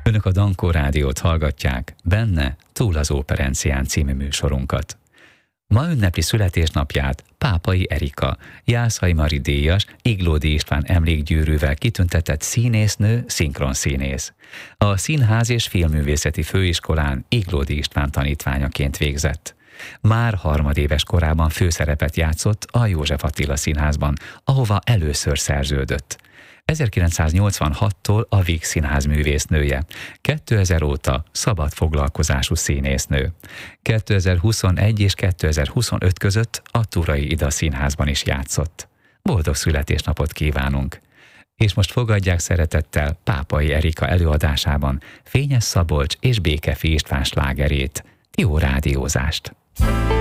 Önök a Dankó Rádiót hallgatják, benne Túl az Óperencián című műsorunkat. Ma ünnepli születésnapját Pápai Erika, Jászai Mari díjas, Iglódi István emlékgyűrűvel kitüntetett színésznő, szinkronszínész. A Színház és Filmművészeti Főiskolán Iglódi István tanítványaként végzett. Már harmadéves korában főszerepet játszott a József Attila Színházban, ahova először szerződött. 1986-tól a Víg Színház művésznője, 2000 óta szabad foglalkozású színésznő. 2021 és 2025 között a Turai Ida Színházban is játszott. Boldog születésnapot kívánunk! És most fogadják szeretettel Pápai Erika előadásában Fényes Szabolcs és Békefi István slágerét. Jó rádiózást!